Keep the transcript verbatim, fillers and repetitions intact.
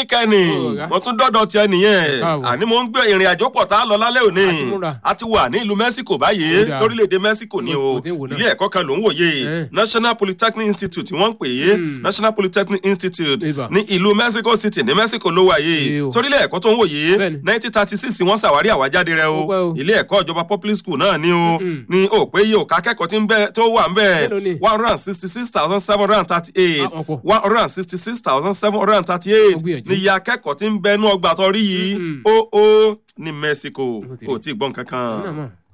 kẹ́ni mo tún dọ́dọ̀ tiẹ̀ nìyẹn àní mo ń gbé ìrìn àjò pọ̀ tá a lọ lálẹ́ òní a ti wà ní ìlú Mexico báyìí lórílẹ̀‐èdè Mexico ni o ilé ẹ̀kọ́ kan ló ń wòye National Polytechnic Institute wọ́n ń pè é National Polytechnic Institute ní ìlú Mexico City ní Mexico ló wà yìí sórílẹ̀ ẹ̀kọ́ tó ń wòye nineteen thirty six wọ́n ṣàwárí àwájáde rẹ̀ o ilé ẹ̀kọ́ ìjọba public school náà ni o ní o pé yìí ò ká kẹ́kọ̀ọ́ tí ń bẹ tó wà ń bẹ one hundred and sixty six thousand seven hundred and thirty eight one hundred and sixty six thousand seven hundred and thirty eight ní iye akẹ́kọ̀ọ́ tí ń bẹ nú ọgbà tó rí yìí ó ó ní Mexico ò tí ì gbọ́n kankan.